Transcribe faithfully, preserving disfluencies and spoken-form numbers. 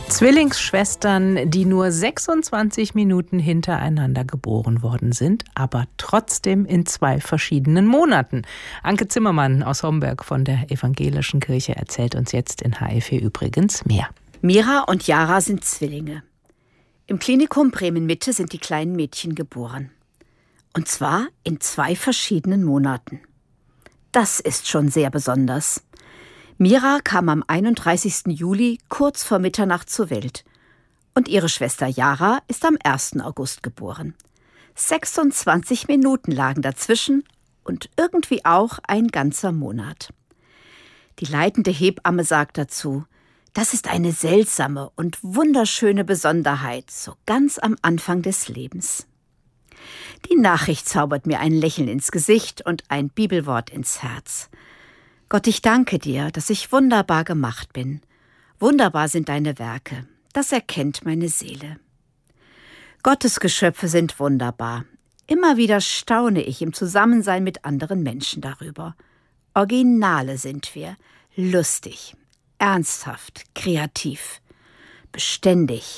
Zwillingsschwestern, die nur sechsundzwanzig Minuten hintereinander geboren worden sind, aber trotzdem in zwei verschiedenen Monaten. Anke Zimmermann aus Homberg von der Evangelischen Kirche erzählt uns jetzt in H F E übrigens mehr. Mira und Jara sind Zwillinge. Im Klinikum Bremen-Mitte sind die kleinen Mädchen geboren. Und zwar in zwei verschiedenen Monaten. Das ist schon sehr besonders. Mira kam am einunddreißigsten Juli kurz vor Mitternacht zur Welt. Und ihre Schwester Jara ist am ersten August geboren. sechsundzwanzig Minuten lagen dazwischen und irgendwie auch ein ganzer Monat. Die leitende Hebamme sagt dazu: Das ist eine seltsame und wunderschöne Besonderheit, so ganz am Anfang des Lebens. Die Nachricht zaubert mir ein Lächeln ins Gesicht und ein Bibelwort ins Herz. Gott, ich danke dir, dass ich wunderbar gemacht bin. Wunderbar sind deine Werke, das erkennt meine Seele. Gottes Geschöpfe sind wunderbar. Immer wieder staune ich im Zusammensein mit anderen Menschen darüber. Originale sind wir, lustig, ernsthaft, kreativ, beständig,